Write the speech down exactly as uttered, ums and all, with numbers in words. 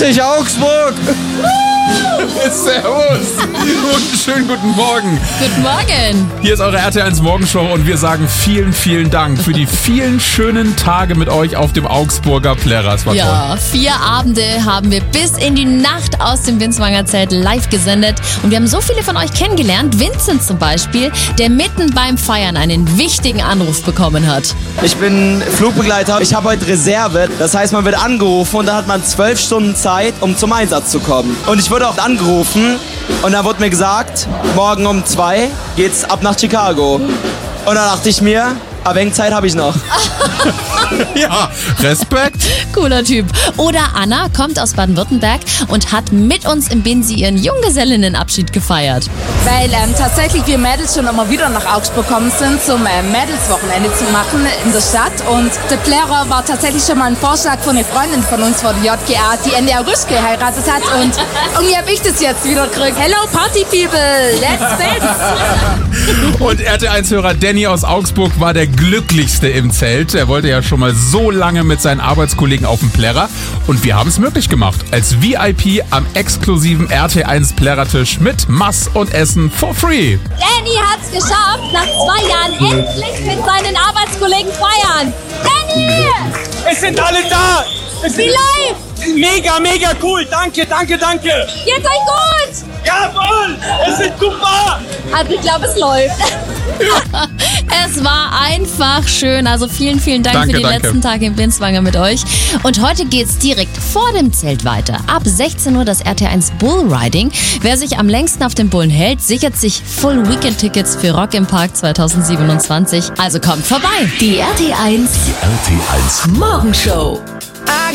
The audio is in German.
sich Augsburg! Servus! Guten, schönen guten Morgen. Guten Morgen. Hier ist eure R T eins Morgenshow und wir sagen vielen, vielen Dank für die vielen schönen Tage mit euch auf dem Augsburger Plärrer. Es war Ja, toll. vier Abende haben wir bis in die Nacht aus dem Binswanger Zelt live gesendet. Und wir haben so viele von euch kennengelernt. Vincent zum Beispiel, der mitten beim Feiern einen wichtigen Anruf bekommen hat. Ich bin Flugbegleiter. Ich habe heute Reserve. Das heißt, man wird angerufen und dann hat man zwölf Stunden Zeit, um zum Einsatz zu kommen. Und ich wurde auch angerufen und dann wurde mir gesagt, morgen um zwei geht's ab nach Chicago. Und dann dachte ich mir, aber wenig Zeit habe ich noch. Ja, Respekt. Cooler Typ. Oder Anna kommt aus Baden-Württemberg und hat mit uns im Binsi ihren Junggesellinnenabschied gefeiert. Weil ähm, tatsächlich wir Mädels schon immer wieder nach Augsburg gekommen sind, zum äh, Mädelswochenende zu machen in der Stadt. Und der Plärrer war tatsächlich schon mal ein Vorschlag von einer Freundin von uns vor der J G A, die Ende August geheiratet hat. Und irgendwie habe ich das jetzt wieder gekriegt. Hello Party People, let's dance! Und R T eins-Hörer Danny aus Augsburg war der glücklichste im Zelt. Er wollte ja schon mal so lange mit seinen Arbeitskollegen auf dem Plärrer. Und wir haben es möglich gemacht. Als V I P am exklusiven R T eins Plärrertisch mit Mass und Essen for free. Danny hat's geschafft, nach zwei Jahren endlich mit seinen Arbeitskollegen feiern. Danny! Es sind alle da! Es Wie ist läuft's? mega, mega cool! Danke, danke, danke! Geht's euch gut? Jawohl! Es ist super! Also ich glaube, es läuft. Es war einfach schön. Also vielen, vielen Dank Danke, für die danke. letzten Tage im Binswanger mit euch. Und heute geht's direkt vor dem Zelt weiter. Ab sechzehn Uhr das R T eins Bullriding. Wer sich am längsten auf den Bullen hält, sichert sich Full Weekend Tickets für Rock im Park zwanzig siebenundzwanzig. Also kommt vorbei. Die R T eins R T eins Morgenshow.